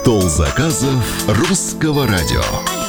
Стол заказов русского радио.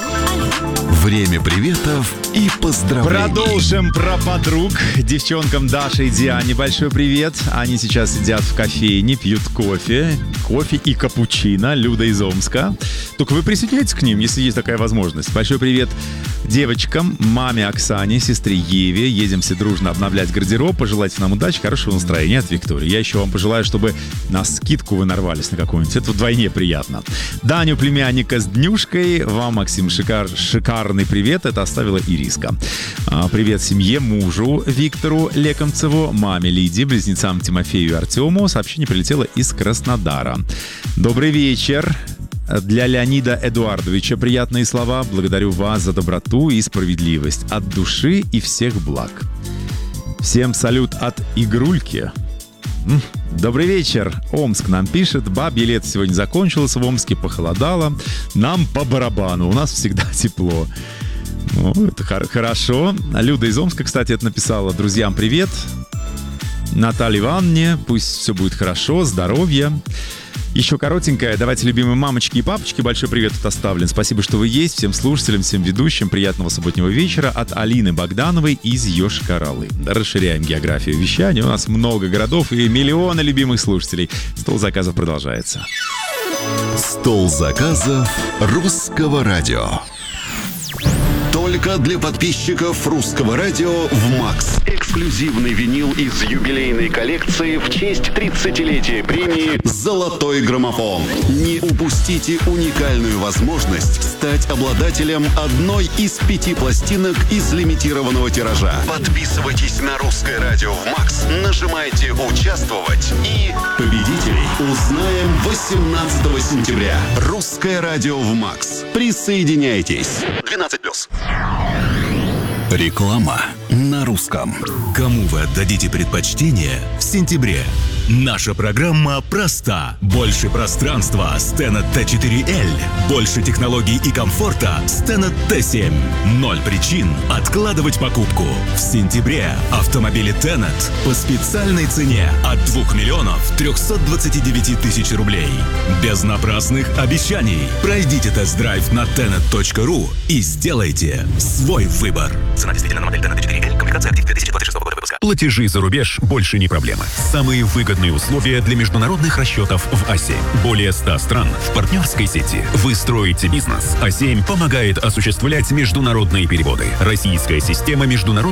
Время приветов и поздравлений. Продолжим про подруг. Девчонкам Даше и Диане большой привет. Они сейчас сидят в кофейне, пьют кофе и капучино. Люда из Омска. Только вы присоединяйтесь к ним, если есть такая возможность. Большой привет девочкам, маме Оксане, сестре Еве. Едем все дружно обновлять гардероб. Пожелайте нам удачи, хорошего настроения от Виктории. Я еще вам пожелаю, чтобы на скидку вы нарвались на какую-нибудь. Это вдвойне приятно. Даню, племянника с днюшкой. Вам, Максим, шикарный привет. Это оставила Ириска. Привет семье, мужу Виктору Лекомцеву, маме Лидии, близнецам Тимофею и Артему. Сообщение прилетело из Краснодара. Добрый вечер. Для Леонида Эдуардовича приятные слова. Благодарю вас за доброту и справедливость. От души и всех благ. Всем салют от Игрульки. Добрый вечер. Омск нам пишет. Бабье лето сегодня закончилось. В Омске похолодало. Нам по барабану. У нас всегда тепло. Ну, это хорошо. Люда из Омска, кстати, это написала. Друзьям привет. Наталье Ивановне. Пусть все будет хорошо. Здоровья. Еще коротенькая. Давайте, любимые мамочки и папочки, большой привет тут оставлен. Спасибо, что вы есть. Всем слушателям, всем ведущим. Приятного субботнего вечера от Алины Богдановой из Йошкар-Олы. Расширяем географию вещания. У нас много городов и миллионы любимых слушателей. Стол заказов продолжается. Стол заказов русского радио. Только для подписчиков русского радио в МАКС. Эксклюзивный винил из юбилейной коллекции в честь 30-летия премии «Золотой граммофон». Не упустите уникальную возможность стать обладателем одной из 5 пластинок из лимитированного тиража. Подписывайтесь на русское радио в МАКС, нажимайте «Участвовать» и победителей узнаем 18 сентября. Русское радио в МАКС. Присоединяйтесь. 12+. Реклама на русском. Кому вы отдадите предпочтение в сентябре? Наша программа проста. Больше пространства с Tenet T4L. Больше технологий и комфорта с Tenet T7. 0 причин откладывать покупку. В сентябре автомобили Tenet по специальной цене от 2 миллионов 329 тысяч рублей. Без напрасных обещаний. Пройдите тест-драйв на tenet.ru и сделайте свой выбор. Цена действительно на модель Tenet T4L. Комплектация актив 2026 года выпуска. Платежи за рубеж больше не проблема. Самые выгодные условия для международных расчетов в А7. Более 100 стран в партнерской сети. Вы строите бизнес. А7 помогает осуществлять международные переводы. Российская система международных